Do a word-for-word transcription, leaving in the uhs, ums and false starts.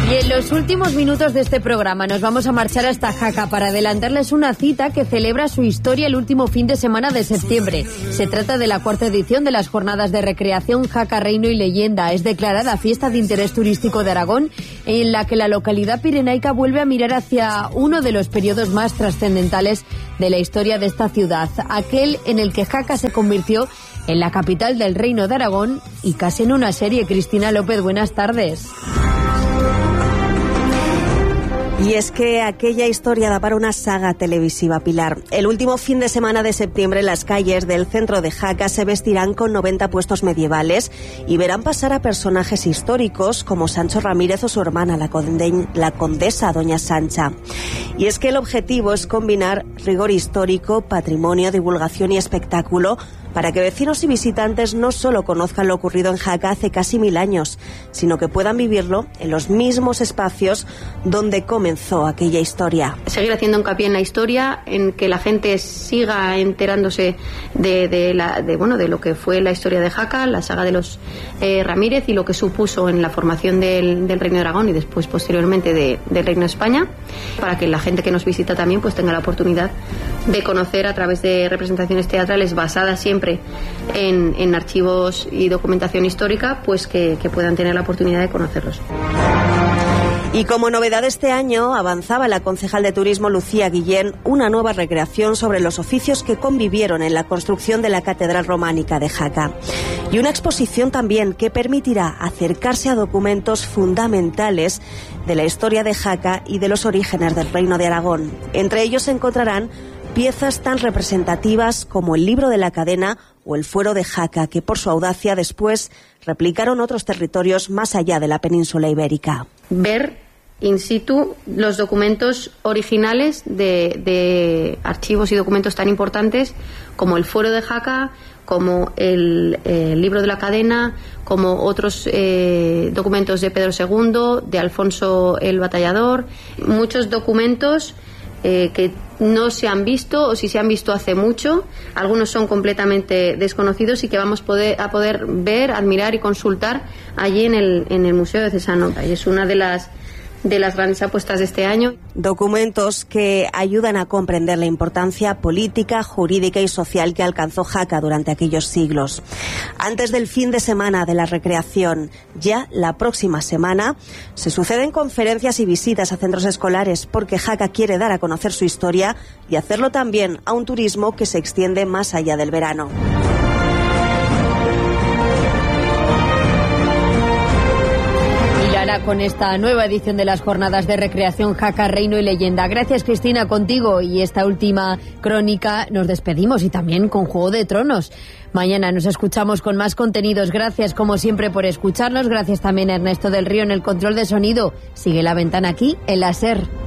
Y en los últimos minutos de este programa nos vamos a marchar hasta Jaca para adelantarles una cita que celebra su historia el último fin de semana de septiembre. Se trata de la cuarta edición de las jornadas de recreación Jaca, Reino y Leyenda. Es declarada fiesta de interés turístico de Aragón, en la que la localidad pirenaica vuelve a mirar hacia uno de los periodos más trascendentales de la historia de esta ciudad, aquel en el que Jaca se convirtió en la capital del Reino de Aragón y casi en una serie. Cristina López, buenas tardes. Y es que aquella historia da para una saga televisiva, Pilar. El último fin de semana de septiembre las calles del centro de Jaca se vestirán con noventa puestos medievales y verán pasar a personajes históricos como Sancho Ramírez o su hermana, la, conde- la condesa Doña Sancha. Y es que el objetivo es combinar rigor histórico, patrimonio, divulgación y espectáculo para que vecinos y visitantes no solo conozcan lo ocurrido en Jaca hace casi mil años, sino que puedan vivirlo en los mismos espacios donde comenzó aquella historia. Seguir haciendo hincapié en la historia, en que la gente siga enterándose de, de, la, de, bueno, de lo que fue la historia de Jaca, la saga de los eh, Ramírez y lo que supuso en la formación del, del Reino de Aragón y después posteriormente de, del Reino de España, para que la gente que nos visita también pues tenga la oportunidad de conocer a través de representaciones teatrales basadas siempre En, en archivos y documentación histórica, pues que, que puedan tener la oportunidad de conocerlos. Y como novedad este año, avanzaba la concejal de Turismo Lucía Guillén una nueva recreación sobre los oficios que convivieron en la construcción de la Catedral Románica de Jaca. Y una exposición también que permitirá acercarse a documentos fundamentales de la historia de Jaca y de los orígenes del Reino de Aragón. Entre ellos se encontrarán piezas tan representativas como el libro de la cadena o el fuero de Jaca, que por su audacia después replicaron otros territorios más allá de la península ibérica. Ver in situ los documentos originales de, de archivos y documentos tan importantes como el fuero de Jaca, como el, el libro de la cadena, como otros eh, documentos de Pedro segundo, de Alfonso el Batallador, muchos documentos Eh, que no se han visto o si se han visto hace mucho, algunos son completamente desconocidos y que vamos poder, a poder ver, admirar y consultar allí en el, en el Museo Diocesano. Y es una de las de las grandes apuestas de este año. Documentos que ayudan a comprender la importancia política, jurídica y social que alcanzó Jaca durante aquellos siglos. Antes del fin de semana de la recreación, ya la próxima semana, se suceden conferencias y visitas a centros escolares porque Jaca quiere dar a conocer su historia y hacerlo también a un turismo que se extiende más allá del verano. Con esta nueva edición de las jornadas de recreación Jaca, Reino y Leyenda. Gracias, Cristina, contigo y esta última crónica nos despedimos y también con Juego de Tronos. Mañana nos escuchamos con más contenidos. Gracias como siempre por escucharnos. Gracias también a Ernesto del Río en el control de sonido. Sigue La Ventana aquí en la SER.